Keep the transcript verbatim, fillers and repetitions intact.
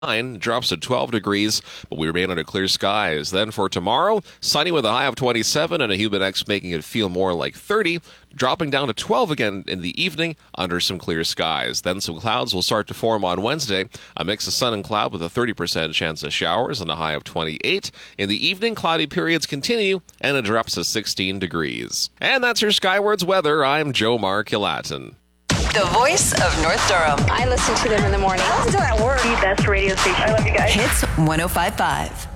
drops to twelve degrees, but we remain under clear skies. Then for tomorrow, sunny with a high of twenty-seven and a humid index making it feel more like thirty, dropping down to twelve again in the evening under some clear skies. Then some clouds will start to form on Wednesday, a mix of sun and cloud with a thirty percent chance of showers and a high of twenty-eight. In the evening, cloudy periods continue and it drops to sixteen degrees. And that's your Skywards weather. I'm Joe Markilatin. The voice of North Durham. I listen to them in the morning. I listen to it at work. The best radio station. I love you guys. Hits one oh five point five.